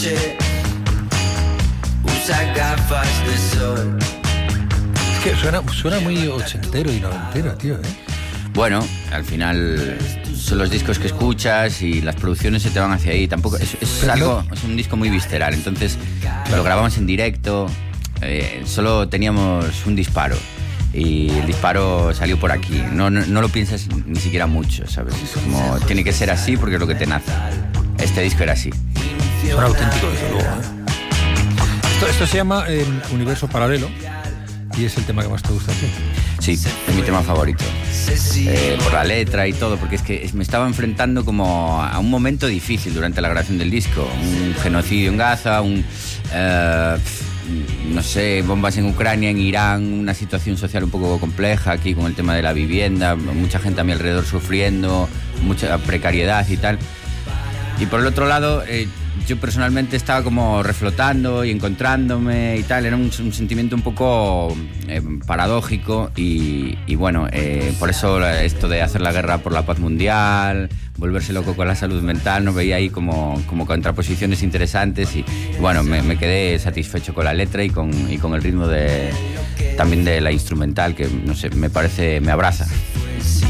Usa gafas de sol. Es que suena muy ochentero y noventero, tío, ¿eh? Bueno, al final son los discos que escuchas y las producciones se te van hacia ahí. Tampoco es un disco muy visceral. Entonces lo grabamos en directo. Solo teníamos un disparo y el disparo salió por aquí. No lo piensas ni siquiera mucho, ¿sabes? Es como tiene que ser así porque es lo que te nace. Este disco era así. Suena auténtico, desde luego, ¿eh? Esto se llama Universo Paralelo y es el tema que más te gusta a ti. Sí, es mi tema favorito. Por la letra y todo, porque es que me estaba enfrentando como a un momento difícil durante la grabación del disco. Un genocidio en Gaza, no sé, bombas en Ucrania, en Irán, una situación social un poco compleja aquí con el tema de la vivienda, mucha gente a mi alrededor sufriendo, mucha precariedad y tal. Y por el otro lado, yo personalmente estaba como reflotando y encontrándome y tal. Era un sentimiento un poco paradójico y bueno, por eso esto de hacer la guerra por la paz mundial, volverse loco con la salud mental, no veía ahí como contraposiciones interesantes y bueno, me quedé satisfecho con la letra y con el ritmo también de la instrumental, que no sé, me abraza.